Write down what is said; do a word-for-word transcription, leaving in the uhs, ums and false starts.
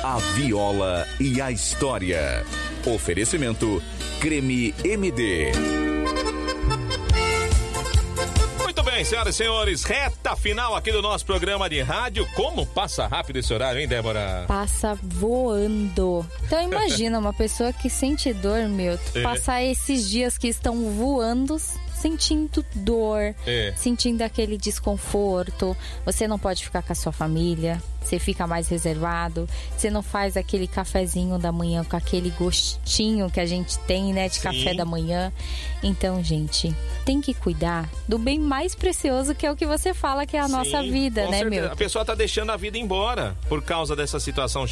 A viola e a história. Oferecimento Creme M D. Muito bem, senhoras e senhores, reta final aqui do nosso programa de rádio. Como passa rápido esse horário, hein, Débora? Passa voando. Então imagina uma pessoa que sente dor, meu, É. passar esses dias que estão voando, sentindo dor, É. sentindo aquele desconforto. Você não pode ficar com a sua família, você fica mais reservado, você não faz aquele cafezinho da manhã com aquele gostinho que a gente tem, né, de Sim. café da manhã. Então, gente, tem que cuidar do bem mais precioso, que é o que você fala, que é a Sim, nossa vida, com né, certeza. meu? A pessoa tá deixando a vida embora por causa dessa situação